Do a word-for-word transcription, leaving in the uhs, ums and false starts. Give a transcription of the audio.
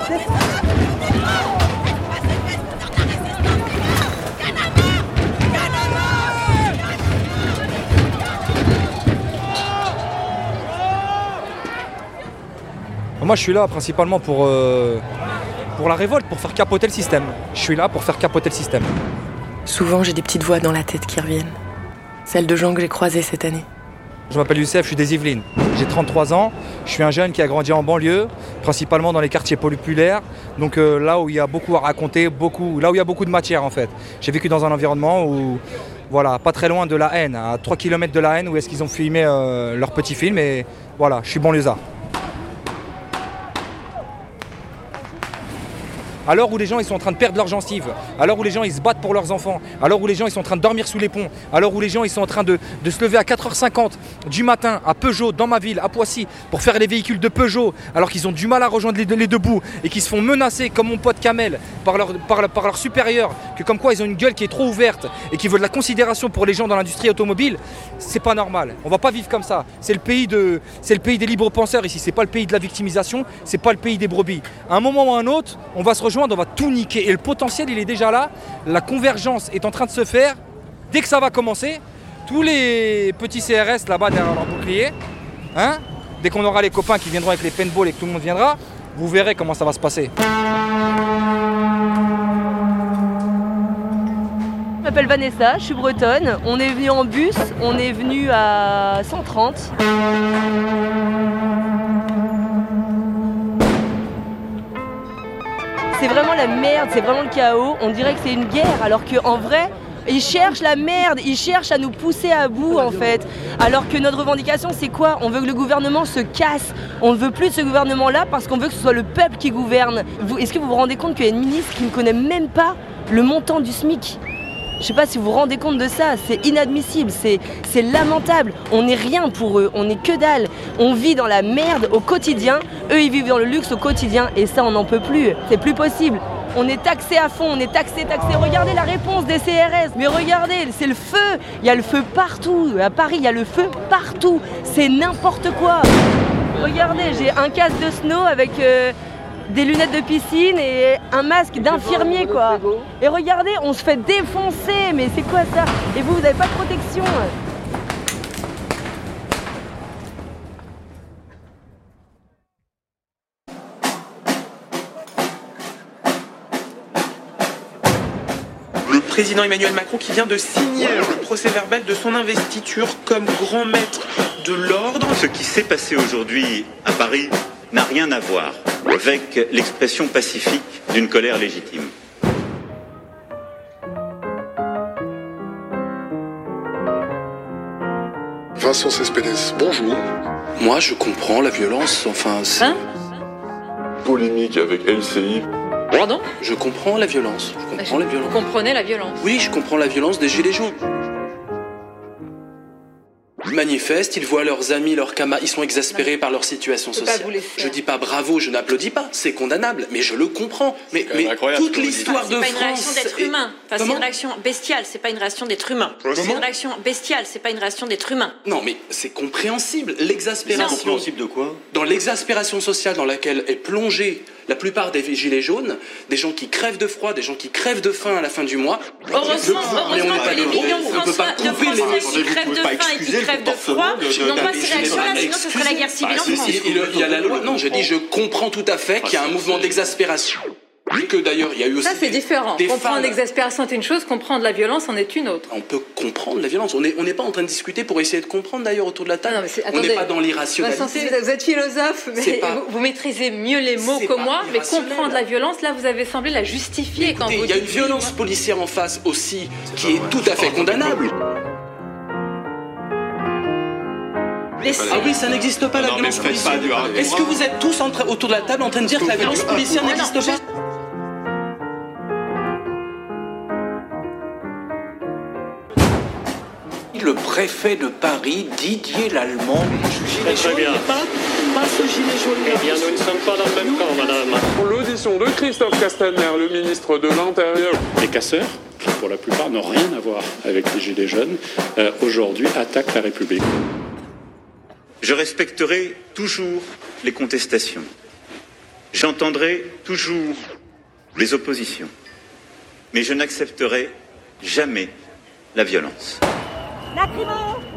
Moi je suis là principalement pour, euh, pour la révolte, pour faire capoter le système. Je suis là pour faire capoter le système. Souvent j'ai des petites voix dans la tête qui reviennent. Celles de gens que j'ai croisés cette année. Je m'appelle Youssef, je suis des Yvelines. J'ai trente-trois ans, je suis un jeune qui a grandi en banlieue, principalement dans les quartiers populaires. Donc euh, là où il y a beaucoup à raconter, beaucoup, là où il y a beaucoup de matière en fait. J'ai vécu dans un environnement où, voilà, pas très loin de la haine, à trois kilomètres de la haine, où est-ce qu'ils ont filmé euh, leur petit film. Et voilà, je suis banlieusard. À l'heure où les gens ils sont en train de perdre leurs gencives, à l'heure où les gens ils se battent pour leurs enfants, à l'heure où les gens ils sont en train de dormir sous les ponts, à l'heure où les gens ils sont en train de, de se lever à quatre heures cinquante du matin à Peugeot, dans ma ville, à Poissy, pour faire les véhicules de Peugeot, alors qu'ils ont du mal à rejoindre les, les deux bouts et qu'ils se font menacer comme mon pote Kamel par leur, par, par leur supérieur, que comme quoi ils ont une gueule qui est trop ouverte et qui veulent de la considération pour les gens dans l'industrie automobile, c'est pas normal. On va pas vivre comme ça. C'est le pays de, c'est le pays des libres penseurs ici. C'est pas le pays de la victimisation. C'est pas le pays des brebis. À un moment ou à un autre, on va se rejoindre. On va tout niquer et le potentiel il est déjà là, la convergence est en train de se faire. Dès que ça va commencer, tous les petits C R S là-bas derrière leur bouclier, hein, dès qu'on aura les copains qui viendront avec les paintballs et que tout le monde viendra, vous verrez comment ça va se passer. Je m'appelle Vanessa, je suis bretonne, on est venu en bus, on est venu à cent trente. C'est vraiment la merde, c'est vraiment le chaos, on dirait que c'est une guerre alors qu'en vrai, ils cherchent la merde, ils cherchent à nous pousser à bout en fait. Alors que notre revendication c'est quoi? On veut que le gouvernement se casse, on ne veut plus de ce gouvernement-là parce qu'on veut que ce soit le peuple qui gouverne. Vous, est-ce que vous vous rendez compte qu'il y a une ministre qui ne connaît même pas le montant du SMIC? Je sais pas si vous vous rendez compte de ça, c'est inadmissible, c'est, c'est lamentable. On n'est rien pour eux, on n'est que dalle. On vit dans la merde au quotidien, eux ils vivent dans le luxe au quotidien et ça on n'en peut plus, c'est plus possible. On est taxé à fond, on est taxé, taxé. Regardez la réponse des C R S, mais regardez, c'est le feu. Il y a le feu partout, à Paris il y a le feu partout, c'est n'importe quoi. Regardez, j'ai un casque de snow avec... Euh, des lunettes de piscine et un masque d'infirmier quoi. Et regardez, on se fait défoncer, mais c'est quoi ça? Et vous, vous n'avez pas de protection? Le président Emmanuel Macron qui vient de signer le procès-verbal de son investiture comme grand maître de l'ordre. Ce qui s'est passé aujourd'hui à Paris n'a rien à voir avec l'expression pacifique d'une colère légitime. Vincent Cespedes, bonjour. Moi, je comprends la violence, enfin... C'est... Hein? Polémique avec L C I. Pardon? Je comprends la violence, je comprends la violence. Vous comprenez la violence? Oui, je comprends la violence des gilets jaunes. Ils manifestent, ils voient leurs amis, leurs camarades, ils sont exaspérés par leur situation sociale. Je dis pas bravo, je n'applaudis pas, c'est condamnable, mais je le comprends. Mais, mais toute l'histoire de France... C'est pas une réaction d'être humain, enfin, c'est une réaction bestiale, c'est pas une réaction d'être humain. C'est une réaction bestiale, c'est pas une réaction d'être humain. Non, mais c'est compréhensible, l'exaspération... Compréhensible de quoi? Dans l'exaspération sociale dans laquelle est plongée la plupart des gilets jaunes, des gens qui crèvent de froid, des gens qui crèvent de faim à la fin du mois... Heureusement, heureusement que les millions de Français qui crèvent de faim et qui crèvent de froid n'ont pas ces réactions-là, sinon ce serait la guerre civile en France. Il y a la loi. Non, je dis, je comprends tout à fait qu'il y a un mouvement d'exaspération. Que d'ailleurs, il y a eu aussi. Ça, c'est différent. Comprendre l'exaspération est une chose, comprendre la violence en est une autre. On peut comprendre la violence. On n'est on n'est pas en train de discuter pour essayer de comprendre d'ailleurs autour de la table. Non, non, on n'est pas dans l'irrationalité. Vincent, vous êtes philosophe, mais pas... vous, vous maîtrisez mieux les mots que moi. Mais comprendre la violence, là, vous avez semblé la justifier. Écoutez, quand vous. Il y a une violence policière en face aussi qui est tout à fait condamnable. Ah oui, ça n'existe pas la non, violence policière. Est-ce que vous êtes tous en tra- autour de la table en train de dire que la violence policière n'existe pas? Le préfet de Paris, Didier Lallemand. Très bien. Pas, pas ce gilet jaune. Eh bien, nous ne sommes pas dans le même camp, madame. Pour l'audition de Christophe Castaner, le ministre de l'Intérieur. Les casseurs, qui pour la plupart n'ont rien à voir avec les gilets jaunes, euh, aujourd'hui attaquent la République. Je respecterai toujours les contestations. J'entendrai toujours les oppositions, mais je n'accepterai jamais la violence. Lacrymo